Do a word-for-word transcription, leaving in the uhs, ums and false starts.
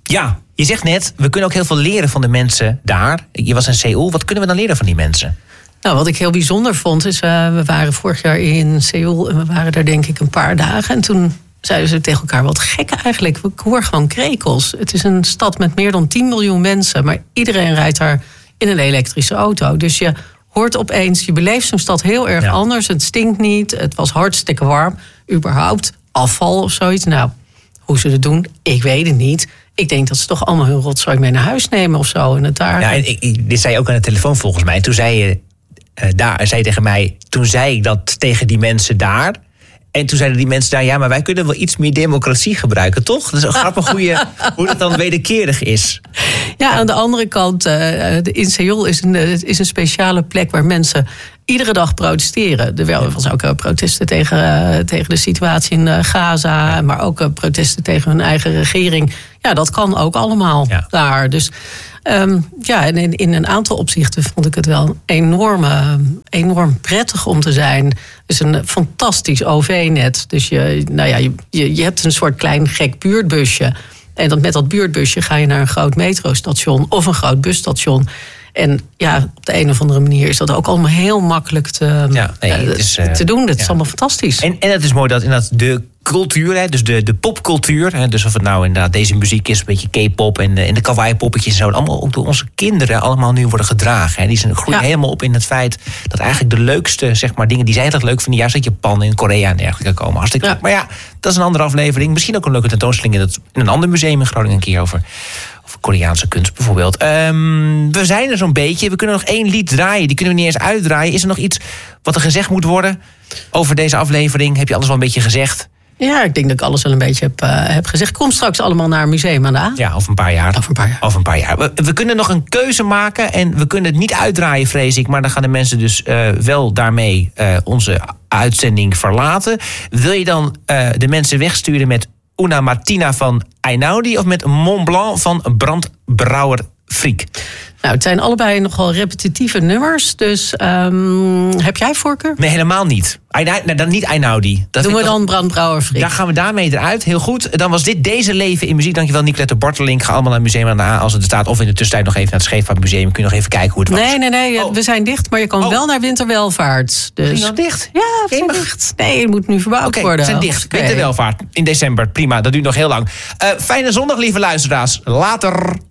Ja, je zegt net, we kunnen ook heel veel leren van de mensen daar. Je was in Seoul, wat kunnen we dan leren van die mensen? Nou, wat ik heel bijzonder vond is, uh, we waren vorig jaar in Seoul en we waren daar denk ik een paar dagen. En toen zeiden ze tegen elkaar, wat gek eigenlijk, ik hoor gewoon krekels. Het is een stad met meer dan tien miljoen mensen, maar iedereen rijdt daar in een elektrische auto. Dus je hoort opeens, je beleeft zo'n stad heel erg ja. anders. Het stinkt niet, het was hartstikke warm. Überhaupt afval of zoiets. Nou, hoe ze het doen, ik weet het niet. Ik denk dat ze toch allemaal hun rotzooi mee naar huis nemen of zo. En het daar... Ja, en ik, dit zei je ook aan de telefoon volgens mij. Toen zei je uh, daar, zei je tegen mij, toen zei ik dat tegen die mensen daar. En toen zeiden die mensen daar, ja, maar wij kunnen wel iets meer democratie gebruiken, toch? Dat is een grappig hoe, je, hoe dat dan wederkerig is. Ja, aan de andere kant, uh, in Seoul is een, uh, is een speciale plek waar mensen iedere dag protesteren. Er was ook uh, protesten tegen, uh, tegen de situatie in uh, Gaza, ja. maar ook uh, protesten tegen hun eigen regering. Ja, dat kan ook allemaal ja. daar. Dus um, ja, en in, in een aantal opzichten vond ik het wel enorm, uh, enorm prettig om te zijn. Het is een fantastisch O V-net. Dus je, nou ja, je, je, je hebt een soort klein gek buurtbusje. En dat, met dat buurtbusje ga je naar een groot metrostation of een groot busstation. En ja, op de een of andere manier is dat ook allemaal heel makkelijk te, ja, nee, het is, uh, te doen. Dat ja. is allemaal fantastisch. En, en het is mooi dat inderdaad de cultuur, hè, dus de, de popcultuur, hè, dus of het nou inderdaad deze muziek is, een beetje K-pop en de, en de kawaii-poppetjes en zo, allemaal ook door onze kinderen allemaal nu worden gedragen. Hè. Die zijn, groeien ja. helemaal op in het feit dat eigenlijk de leukste, zeg maar, dingen die zij eigenlijk leuk vinden, juist uit Japan en Korea en dergelijke komen. Hartstikke ja. Maar ja, dat is een andere aflevering. Misschien ook een leuke tentoonstelling in, het, in een ander museum in Groningen een keer over. Koreaanse kunst bijvoorbeeld. Um, we zijn er zo'n beetje. We kunnen nog één lied draaien. Die kunnen we niet eens uitdraaien. Is er nog iets wat er gezegd moet worden over deze aflevering? Heb je alles wel een beetje gezegd? Ja, ik denk dat ik alles wel een beetje heb, uh, heb gezegd. Kom straks allemaal naar een museum aan de A. Ja, over een paar jaar. Over een paar jaar. Over een paar jaar. We, we kunnen nog een keuze maken en we kunnen het niet uitdraaien, vrees ik. Maar dan gaan de mensen dus uh, wel daarmee uh, onze uitzending verlaten. Wil je dan uh, de mensen wegsturen met Una Martina van Einaudi of met Mont Blanc van Brandbrouwer Friek? Nou, het zijn allebei nogal repetitieve nummers. Dus um, heb jij voorkeur? Nee, helemaal niet. Einaudi, nee, dan niet Einaudi. Dat Doen we dan Brandbrouwer Friek. Daar gaan we daarmee eruit. Heel goed. Dan was dit Deze Leven in Muziek. Dankjewel, Nicolette Bartelink. Ga allemaal naar het museum aan de A als het er staat. Of in de tussentijd nog even naar het Scheepvaartmuseum. Kun je nog even kijken hoe het was. Nee, nee, nee. Oh. We zijn dicht, maar je kan oh. wel naar Winterwelvaart. Dus... We zijn al dicht? Ja, we zijn dicht. Nee, het moet nu verbouwd okay, worden. We zijn dicht. Okay. Winterwelvaart in december. Prima, dat duurt nog heel lang. Uh, fijne zondag, lieve luisteraars. Later.